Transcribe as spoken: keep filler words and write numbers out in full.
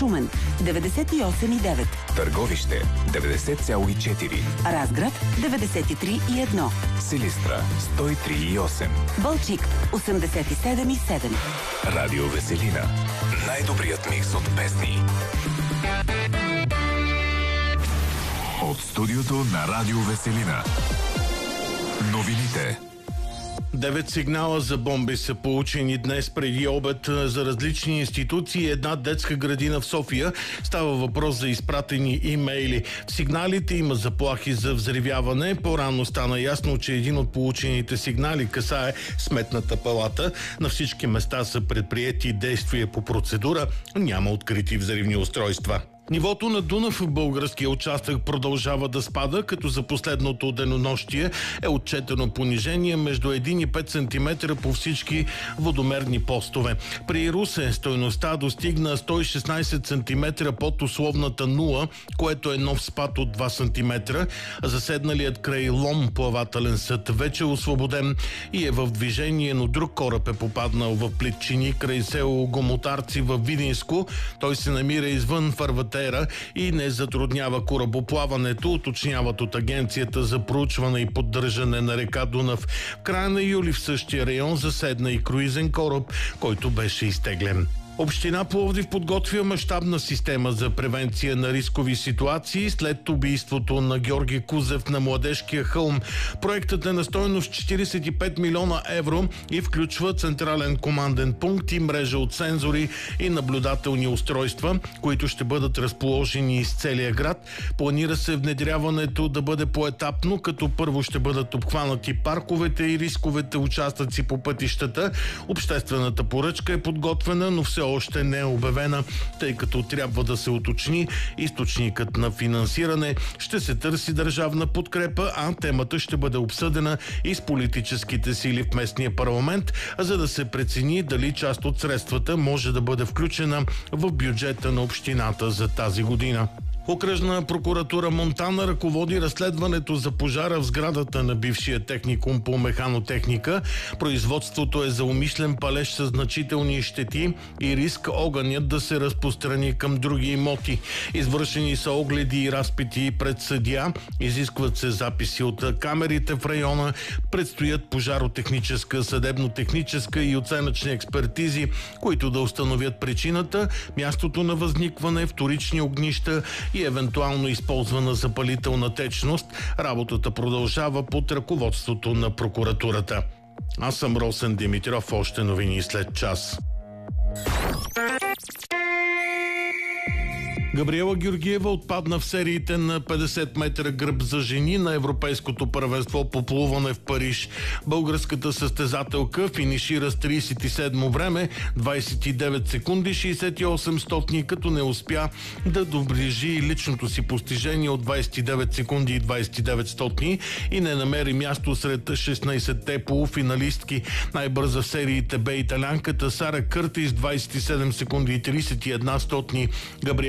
Шумен деветдесет и осем и девет, Търговище деветдесет цяло и четири, Разград деветдесет и три и едно, Силистра сто и три и осем, Балчик осемдесет и седем и седем. Радио Веселина. Най-добрият микс от песни. От студиото на Радио Веселина. Новините. Девет сигнала за бомби са получени днес преди обед за различни институции и една детска градина в София. Става въпрос за изпратени имейли. В сигналите има заплахи за взривяване. По-рано стана ясно, че един от получените сигнали касае Сметната палата. На всички места са предприети действия по процедура. Няма открити взривни устройства. Нивото на Дунав в българския участък продължава да спада, като за последното денонощие е отчетено понижение между един и пет сантиметра по всички водомерни постове. При Русе стойността достигна сто и шестнадесет сантиметра под условната нула, което е нов спад от два сантиметра. Заседналият край Лом плавателен съд вече е освободен и е в движение, но друг кораб е попаднал в плитчини край село Гомотарци в Видинско. Той се намира извън фарватера и не затруднява корабоплаването, уточняват от Агенцията за проучване и поддържане на река Дунав. В края на юли в същия район заседна и круизен кораб, който беше изтеглен. Община Пловдив подготвя мащабна система за превенция на рискови ситуации след убийството на Георги Кузев на Младежкия хълм. Проектът е на стойност четиридесет и пет милиона евро и включва централен команден пункт и мрежа от сензори и наблюдателни устройства, които ще бъдат разположени из целия град. Планира се внедряването да бъде поетапно, като първо ще бъдат обхванати парковете и рисковете участъци по пътищата. Обществената поръчка е подготвена, но все още не е обявена, тъй като трябва да се уточни източникът на финансиране. Ще се търси държавна подкрепа, а темата ще бъде обсъдена и с политическите сили в местния парламент, за да се прецени дали част от средствата може да бъде включена в бюджета на общината за тази година. Окръжна прокуратура Монтана ръководи разследването за пожара в сградата на бившия техникум по механотехника. Производството е за умишлен палеж с значителни щети и риск огънят да се разпространи към други имоти. Извършени са огледи и разпити пред съдия. Изискват се записи от камерите в района. Предстоят пожаротехническа, съдебно-техническа и оценъчни експертизи, които да установят причината, мястото на възникване, вторични огнища и евентуално използвана запалителна течност. Работата продължава под ръководството на прокуратурата. Аз съм Росен Димитров, още новини след час. Габриела Георгиева отпадна в сериите на петдесет метра гръб за жени на Европейското първенство по плуване в Париж. Българската състезателка финишира с тридесет и седмо време, двадесет и девет секунди шейсет и осем стотни, като не успя да доближи личното си постижение от двадесет и девет секунди и двадесет и девет стотни и не намери място сред шестнадесетте полуфиналистки. Най-бърза в сериите бе италянката Сара Къртис, двадесет и седем секунди и тридесет и една стотни. Габриела